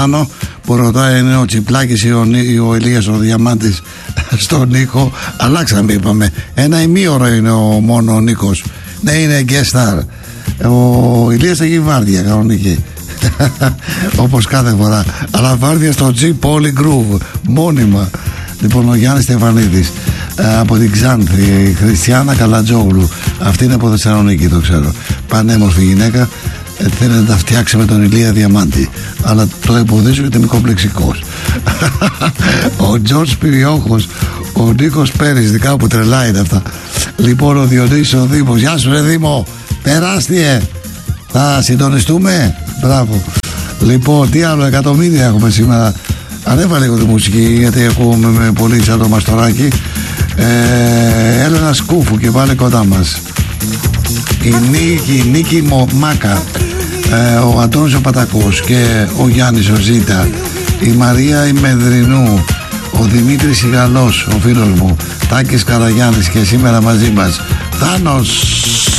που ρωτάει είναι ο Τσιπλάκης ή ο Ηλίας ο Διαμάντης στον Νίκο. Αλλάξαμε, είπαμε. Ένα ημίωρο είναι μόνο ο Νίκος. Ναι, είναι guest star. Ο Ηλίας θα γίνει βάρδια κανονική όπως κάθε φορά, αλλά βάρδια στο G Poly Groove μόνιμα. Λοιπόν, ο Γιάννης Στεφανίδης από την Ξάνθη, η Χριστιάνα Καλατζόγλου, αυτή είναι από Θεσσαλονίκη, το ξέρω, πανέμορφη γυναίκα, θέλει να τα φτιάξει με τον Ηλία Διαμάντη, αλλά το εμποδίζω γιατί είμαι κομπλεξικός. Ο Τζορτζ Πυριόχος, ο Νίκος Πέρης, δικά που τρελά είναι αυτά. Λοιπόν, ο Διονύσης ο Δήμος, γεια σου ρε Δήμο, τεράστιε, θα συντονιστούμε, μπράβο. Λοιπόν, τι άλλο, εκατομμύρια έχουμε σήμερα. Ανέβα λίγο τη μουσική γιατί ακούμε με πολύ σαν το Μαστοράκι. Έλενα Σκούφου και βάλε κοντά μας η Νίκη Μάκα, ο Αντώνης ο Πατακός και ο Γιάννης ο Ζήτα, η Μαρία η Μεδρινού, ο Δημήτρης Ιγαλός, ο φίλος μου, Τάκης Καραγιάννης, και σήμερα μαζί μας Θάνος.